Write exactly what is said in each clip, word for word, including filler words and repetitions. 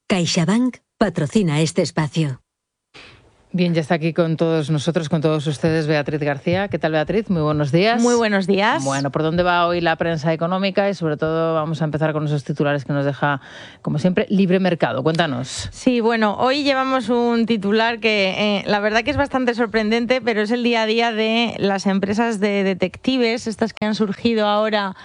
CaixaBank patrocina este espacio. Bien, ya está aquí con todos nosotros, con todos ustedes, Beatriz García. ¿Qué tal, Beatriz? Muy buenos días. Muy buenos días. Bueno, ¿por dónde va hoy la prensa económica? Y sobre todo vamos a empezar con esos titulares que nos deja, como siempre, Libre Mercado. Cuéntanos. Sí, bueno, hoy llevamos un titular que eh, la verdad que es bastante sorprendente, pero es el día a día de las empresas de detectives, estas que han surgido ahora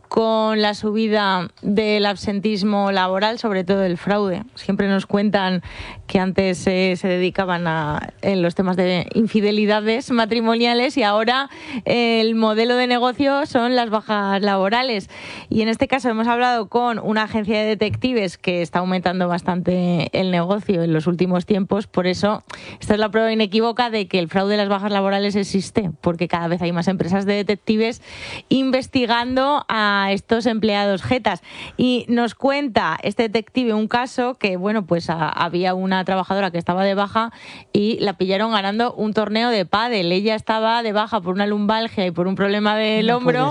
con la subida del absentismo laboral, sobre todo el fraude. Siempre nos cuentan que antes eh, se dedicaban a en los temas de infidelidades matrimoniales y ahora eh, el modelo de negocio son las bajas laborales. Y en este caso hemos hablado con una agencia de detectives que está aumentando bastante el negocio en los últimos tiempos. Por eso, esta es la prueba inequívoca de que el fraude de las bajas laborales existe, porque cada vez hay más empresas de detectives investigando a a estos empleados jetas. Y nos cuenta este detective un caso que, bueno, pues a, había una trabajadora que estaba de baja y la pillaron ganando un torneo de pádel. Ella estaba de baja por una lumbalgia y por un problema del no hombro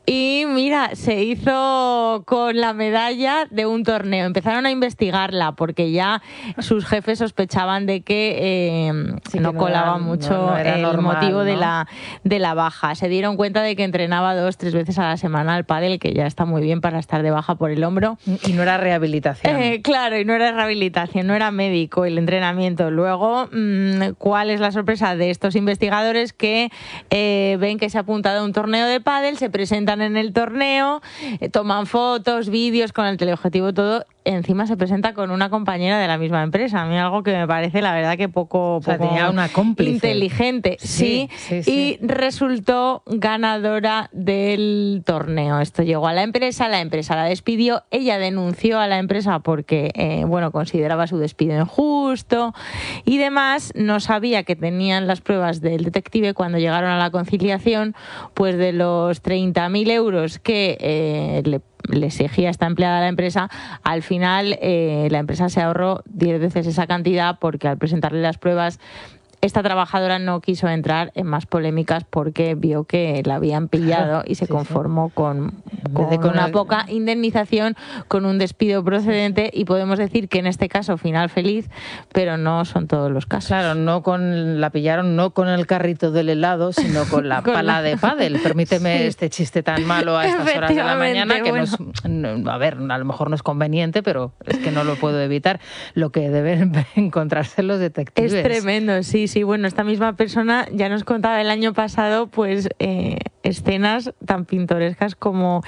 y mira, se hizo con la medalla de un torneo. Empezaron a investigarla porque ya sus jefes sospechaban de que eh, sí, no, que no colaba era, mucho no, no el normal, motivo ¿no? de, la, de la baja. Se dieron cuenta de que entrenaba dos, tres veces a la semana al pádel, que ya está muy bien para estar de baja por el hombro. Y no era rehabilitación. Eh, claro, y no era rehabilitación, no era médico el entrenamiento. Luego, mmm, ¿cuál es la sorpresa de estos investigadores? Que eh, ven que se ha apuntado a un torneo de pádel, se presentan en el torneo, eh, toman fotos, vídeos con el teleobjetivo, todo. Encima se presenta con una compañera de la misma empresa. A mí algo que me parece, la verdad, que poco, o sea, poco tenía una cómplice. Inteligente. Sí, sí, sí, sí. Y resultó ganadora del torneo. Esto llegó a la empresa, la empresa la despidió, ella denunció a la empresa porque, eh, bueno, consideraba su despido injusto y demás. No sabía que tenían las pruebas del detective cuando llegaron a la conciliación, pues de los treinta mil euros que eh, le le exigía esta empleada a la empresa, al final eh, la empresa se ahorró diez veces esa cantidad porque al presentarle las pruebas esta trabajadora no quiso entrar en más polémicas porque vio que la habían pillado y se sí, conformó sí. con, con, con una el... poca indemnización, con un despido procedente, y podemos decir que en este caso final feliz, pero no son todos los casos. Claro, no con la pillaron no con el carrito del helado, sino con la con pala la... de pádel. Permíteme sí. este chiste tan malo a estas horas de la mañana, que bueno. no es, no, a ver, a lo mejor no es conveniente, pero es que no lo puedo evitar. Lo que deben encontrarse los detectives. Es tremendo, sí. Sí, bueno, esta misma persona ya nos contaba el año pasado pues eh, escenas tan pintorescas como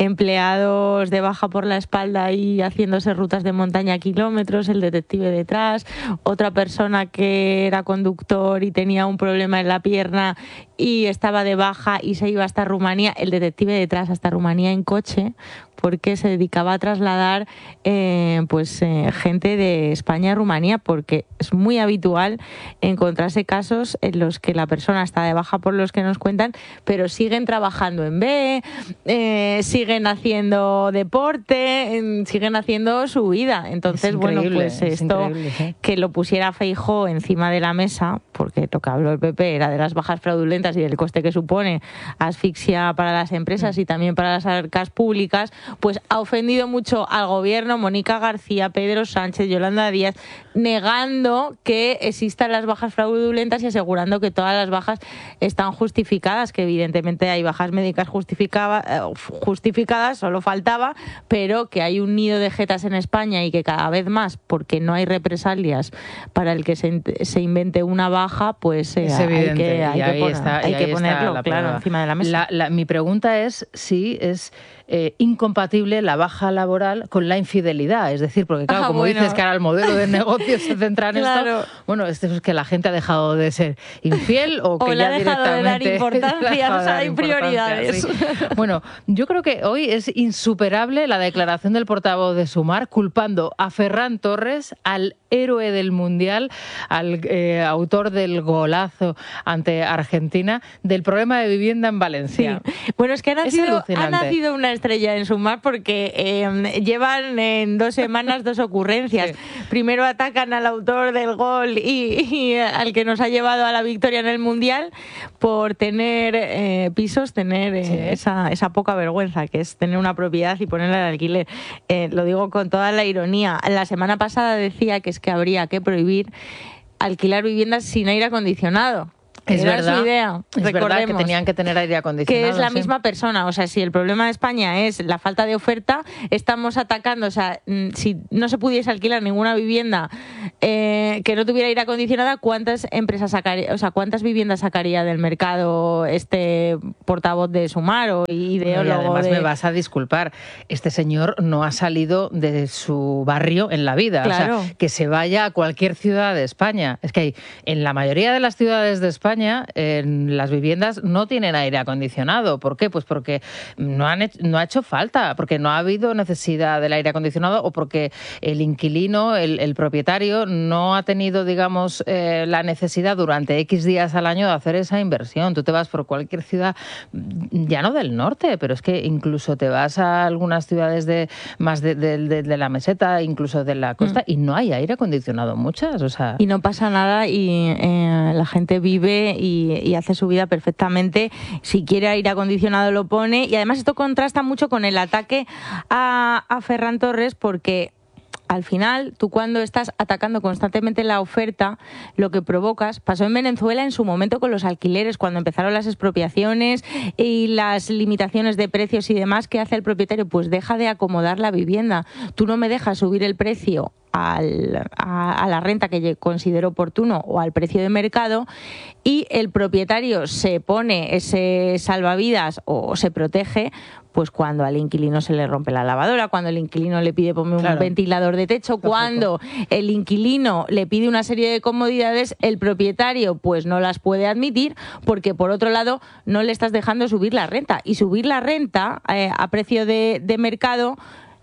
empleados de baja por la espalda y haciéndose rutas de montaña a kilómetros, el detective detrás, otra persona que era conductor y tenía un problema en la pierna y estaba de baja y se iba hasta Rumanía, el detective detrás hasta Rumanía en coche, porque se dedicaba a trasladar eh, pues eh, gente de España a Rumanía, porque es muy habitual encontrarse casos en los que la persona está de baja por los que nos cuentan, pero siguen trabajando en B, eh, siguen haciendo deporte, eh, siguen haciendo su vida. Entonces, bueno, pues esto ¿eh? que lo pusiera Feijóo encima de la mesa, porque lo que habló el P P era de las bajas fraudulentas y del coste que supone asfixia para las empresas y también para las arcas públicas, pues ha ofendido mucho al gobierno, Mónica García, Pedro Sánchez, Yolanda Díaz, negando que existan las bajas fraudulentas y asegurando que todas las bajas están justificadas, que evidentemente hay bajas médicas justificadas, solo faltaba, pero que hay un nido de jetas en España y que cada vez más, porque no hay represalias para el que se, se invente una baja, pues eh, hay que, hay que, poner, está, hay que ponerlo claro encima de la mesa. La, la, mi pregunta es si es eh, incompatible la baja laboral con la infidelidad, es decir, porque claro, ah, como bueno. dices que ahora el modelo de negocio se centra en claro. esto, bueno, esto es que la gente ha dejado de ser infiel o que o ya le ha dejado de dar importancia, o sea, hay prioridades. Sí. Bueno, yo creo que hoy es insuperable la declaración del portavoz de Sumar culpando a Ferran Torres, al héroe del Mundial, al eh, autor del golazo ante Argentina, del problema de vivienda en Valencia. Sí. Bueno, es que ha nacido, ha nacido una estrella en Sumar porque eh, llevan en dos semanas dos ocurrencias. Sí. primero atacan al autor del gol y, y al que nos ha llevado a la victoria en el Mundial por tener eh, pisos, tener eh, sí. esa, esa poca vergüenza que es tener una propiedad y ponerla al alquiler. Eh, lo digo con toda la ironía. La semana pasada decía que es que habría que prohibir alquilar viviendas sin aire acondicionado. Es Era verdad, su idea. es verdad que tenían que tener aire acondicionado. Que es la sí. misma persona. O sea, si el problema de España es la falta de oferta, estamos atacando. O sea, si no se pudiese alquilar ninguna vivienda eh, que no tuviera aire acondicionada, ¿cuántas empresas sacaría, o sea, cuántas viviendas sacaría del mercado este portavoz de Sumar o ideólogo? Bueno, y además de... me vas a disculpar, este señor no ha salido de su barrio en la vida. Claro. O sea, que se vaya a cualquier ciudad de España. Es que hay, en la mayoría de las ciudades de España en las viviendas no tienen aire acondicionado. ¿Por qué? Pues porque no, han hecho, no ha hecho falta, porque no ha habido necesidad del aire acondicionado o porque el inquilino, el, el propietario, no ha tenido, digamos, eh, la necesidad durante X días al año de hacer esa inversión. Tú te vas por cualquier ciudad, ya no del norte, pero es que incluso te vas a algunas ciudades de más de, de, de, de la meseta, incluso de la costa, mm. y no hay aire acondicionado muchas. O sea... Y no pasa nada y eh, la gente vive Y, y hace su vida perfectamente. Si quiere aire acondicionado lo pone. Y además esto contrasta mucho con el ataque a, a Ferran Torres, porque al final, tú cuando estás atacando constantemente la oferta, lo que provocas, pasó en Venezuela en su momento con los alquileres, cuando empezaron las expropiaciones y las limitaciones de precios y demás, ¿qué hace el propietario? Pues deja de acomodar la vivienda. Tú no me dejas subir el precio Al, a, a la renta que considero oportuno o al precio de mercado, y el propietario se pone ese salvavidas o se protege pues cuando al inquilino se le rompe la lavadora, cuando el inquilino le pide poner un claro. ventilador de techo, Perfecto. Cuando el inquilino le pide una serie de comodidades, el propietario pues no las puede admitir porque por otro lado no le estás dejando subir la renta, y subir la renta eh, a precio de, de mercado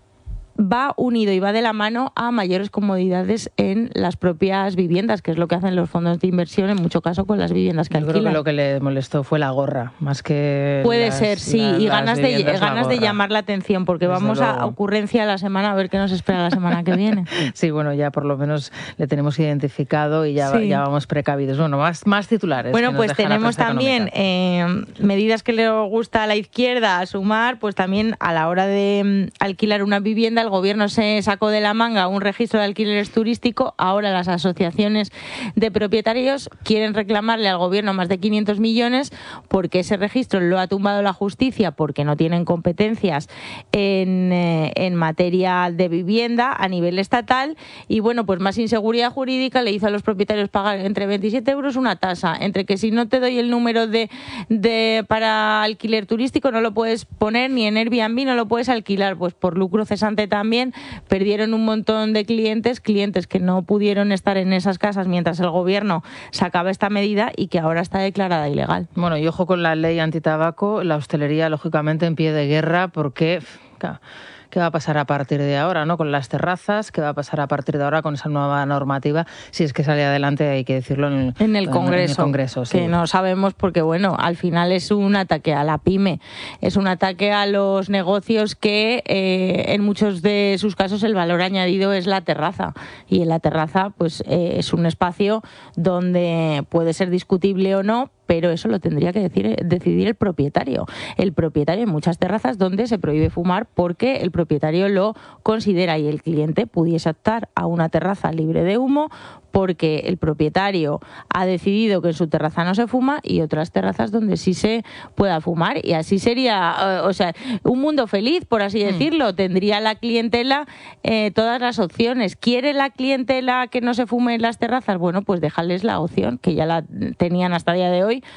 va unido y va de la mano a mayores comodidades en las propias viviendas, que es lo que hacen los fondos de inversión en mucho caso con las viviendas que Yo alquilan. Creo que lo que le molestó fue la gorra, más que Puede las, ser, sí, la, y ganas de ganas de llamar la atención, porque Desde vamos luego. a ocurrencia la semana, a ver qué nos espera la semana que viene. Sí, bueno, ya por lo menos le tenemos identificado y ya, sí. ya vamos precavidos. Bueno, más, más titulares. Bueno, pues tenemos también eh, medidas que le gusta a la izquierda a Sumar, pues también a la hora de alquilar una vivienda, el gobierno se sacó de la manga un registro de alquileres turístico. Ahora las asociaciones de propietarios quieren reclamarle al gobierno más de quinientos millones porque ese registro lo ha tumbado la justicia porque no tienen competencias en, eh, en materia de vivienda a nivel estatal, y bueno, pues más inseguridad jurídica le hizo a los propietarios pagar entre veintisiete euros una tasa, entre que si no te doy el número de, de para alquiler turístico no lo puedes poner, ni en Airbnb no lo puedes alquilar, pues por lucro cesante también perdieron un montón de clientes, clientes que no pudieron estar en esas casas mientras el gobierno sacaba esta medida y que ahora está declarada ilegal. Bueno, y ojo con la ley antitabaco, la hostelería lógicamente en pie de guerra porque... ¿Qué va a pasar a partir de ahora, ¿no? Con las terrazas? ¿Qué va a pasar a partir de ahora con esa nueva normativa? Si es que sale adelante, hay que decirlo en el, en el Congreso. En el Congreso sí. Que no sabemos porque, bueno, al final es un ataque a la pyme, es un ataque a los negocios que eh, en muchos de sus casos el valor añadido es la terraza. Y en la terraza pues eh, es un espacio donde puede ser discutible o no, pero eso lo tendría que decir, decidir el propietario. El propietario en muchas terrazas donde se prohíbe fumar porque el propietario lo considera, y el cliente pudiese optar a una terraza libre de humo porque el propietario ha decidido que en su terraza no se fuma y otras terrazas donde sí se pueda fumar, y así sería, o sea, un mundo feliz, por así decirlo. Mm. Tendría la clientela eh, todas las opciones. ¿Quiere la clientela que no se fume en las terrazas? Bueno, pues déjales la opción, que ya la tenían hasta el día de hoy.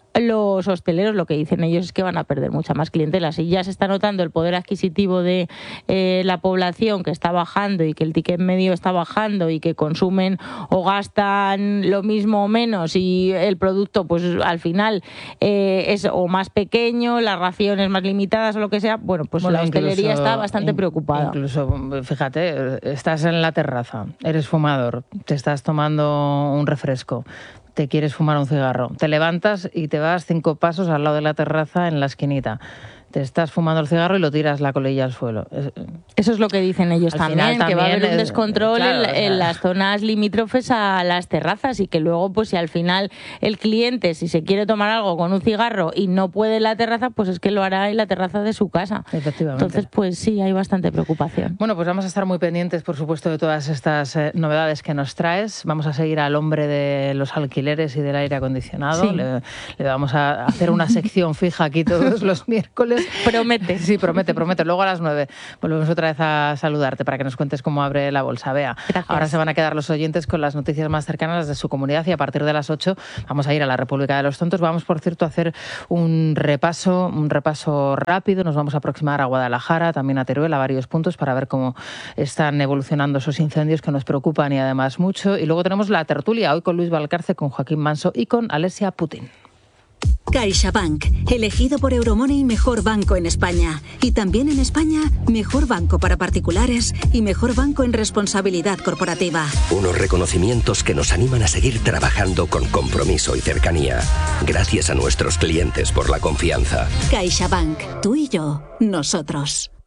Los hosteleros lo que dicen ellos es que van a perder mucha más clientela. Si ya se está notando el poder adquisitivo de eh, la población, que está bajando y que el ticket medio está bajando y que consumen o gastan lo mismo o menos, y el producto pues al final eh, es o más pequeño, las raciones más limitadas o lo que sea, bueno, pues bueno, la hostelería incluso, está bastante in, preocupada. Incluso, fíjate, estás en la terraza, eres fumador, te estás tomando un refresco, te quieres fumar un cigarro, te levantas y te vas cinco pasos al lado de la terraza en la esquinita. te estás fumando el cigarro y lo tiras la colilla al suelo. Eso es lo que dicen ellos también, también, que va a haber un descontrol claro, en, en las zonas limítrofes a las terrazas y que luego, pues si al final el cliente, si se quiere tomar algo con un cigarro y no puede en la terraza, pues es que lo hará en la terraza de su casa. Efectivamente. Entonces, pues sí, hay bastante preocupación. Bueno, pues vamos a estar muy pendientes, por supuesto, de todas estas eh, novedades que nos traes. Vamos a seguir al hombre de los alquileres y del aire acondicionado. Sí. Le, le vamos a hacer una sección fija aquí todos los miércoles. Promete. Sí, promete, promete. Luego a las nueve volvemos otra vez a saludarte para que nos cuentes cómo abre la bolsa. Bea, gracias. Ahora se van a quedar los oyentes con las noticias más cercanas de su comunidad y a partir de las ocho vamos a ir a la República de los Tontos. Vamos, por cierto, a hacer un repaso, un repaso rápido. Nos vamos a aproximar a Guadalajara, también a Teruel, a varios puntos para ver cómo están evolucionando esos incendios que nos preocupan y además mucho. Y luego tenemos la tertulia hoy con Luis Valcarce, con Joaquín Manso y con Alessia Putin. CaixaBank, elegido por Euromoney mejor banco en España. Y también en España, mejor banco para particulares y mejor banco en responsabilidad corporativa. Unos reconocimientos que nos animan a seguir trabajando con compromiso y cercanía. Gracias a nuestros clientes por la confianza. CaixaBank, tú y yo, nosotros.